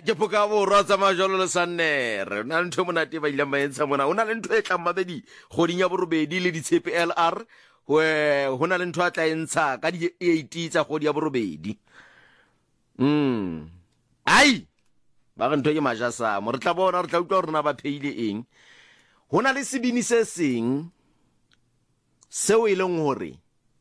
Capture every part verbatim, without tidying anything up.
ke poka bo rotsa majolo le sanne re na ntho monate ba ile maentsha mona ona le ntho e tla mabedi goding ya borobedi le ditshepe L R we hona le ntho a tla entsha ka di eight tsa godi ya borobedi mm ai ba re ntho ke majasa mo re tla bona re tla utlwa rena ba pheile eng hona le sebini se seng seo e leng hore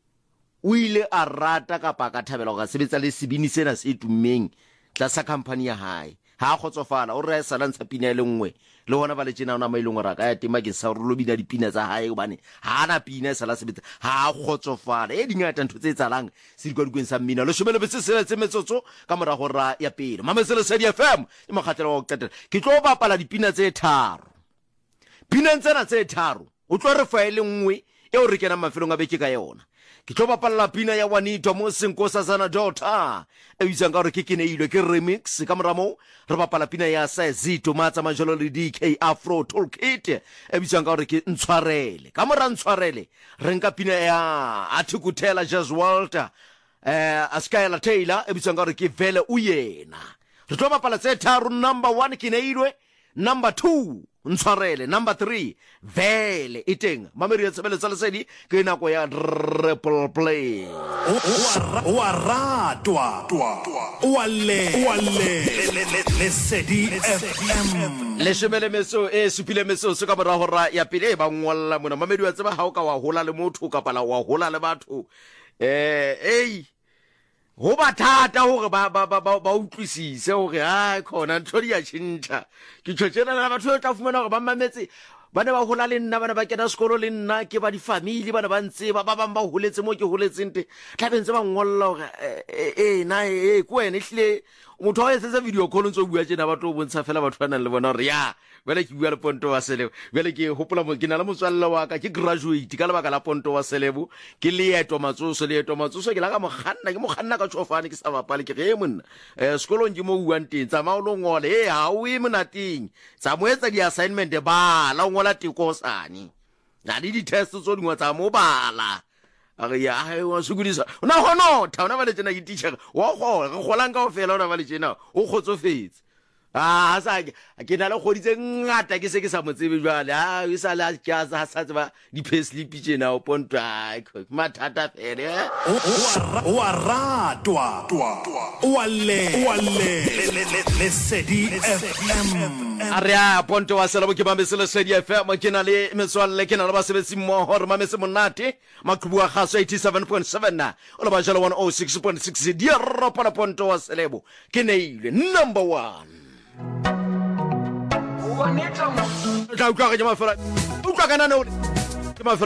o ile a rata ka pa ka thabela go sebetsa le sebini sena se tummeng tla sa company ya hae ha khotsofala o re sa lantsha pina le nngwe le hona ba le tsena ona mailong ra ka ya tema ke sa re lo bina dipina tsa hae gobane ha ana pina sa la sebetsa ha khotsofala e dingata ntho tse tsalang se di kwadikweng sa mmina lo shobele bese se se metsotso ka mora go ra ya pele mamesele sa di F M e makgatelo go qetela ke tlo bapala dipina tse tharo pina tsena tse tharo o tlo re file nngwe e o re kena mafelong a beke ka yona ke tlo bapalla pina ya Wanito mo Senkosa sana Dota e bitsa ka re ke keneilwe ke remix ka moramo re bapala pina ya Sizito Matsa Majolo le D K Afro Toolkit e bitsa ka re ke ntshwarele ka mora ntshwarele re nka pina ya Athukutela Jazz Walter eh Askaela Taylor e bitsa ka re ke vele uyena re tlo bapala tse tharo number one keneilwe number two ntshwarele number three vele iteng mameri ya tsebele tsale sedi ke nako ya triple play wa ratwa wa le wa le le sedi F M le shemele meso e supile meso se ka mora hora ya pele ba ngwalla mona mamedi wa tseba ha o ka wa hola le motho ka pala wa hola le batho eh ei go ba thata hore ba ba ba ba utlwisise hore ha khona ntho di ya tshintha ke tshotshela la batho tla fumana hore ba mametse bana ba hola le nna bana ba kena sekolo le nna ke ba di family bana ba ntse ba ba bang ba holetse mo ke holetseng te tla bentse ba ngolla hore eh na eh ko ene hlile motho wa etsa video call ntse o bua tsena batho o bontsha fela batho bana le bona hore ya bele ke bua le Ponto wa Selebo bele ke hopola mo ke na le motswalle wa ka ke graduate ka lebaka la Ponto wa Selebo ke leeto matsoso leeto matsoso ke la ka moghanna ke moghanna ka tshofane ke sa bapale ke ge monna eh sekolong ke mo buang teng tsa ma o lo ngole eh ha o e monating tsa mo etsa di assignment ba la ngola tikosane na di di test tso dingwa tsa mo bala aga ya ha wa sugudisa na hono tha ona ba le tsena ke teacher wa go re golang ka o fela ona ba le tsena o khotsofetse ah sa ke na le goditse ngata ke se ke sa motsebe jwale ah e sa la ka sa sa ba di payslip tsena o Ponto ai mathata fere wa ratwa wa le wa le le sedi F M aria Ponto wa Selebo ke bambesele sedi F M ke na le metswalle ke na le ba sebetsi mo hore mamese monate maqhubu a gaso eighty-seven point seven na o le ba jalo one oh six point six di ropa la Ponto wa Selebo ke neile number one Wanito. Utlwa ka ke mafela. Utlwa kana no. Ke mafela.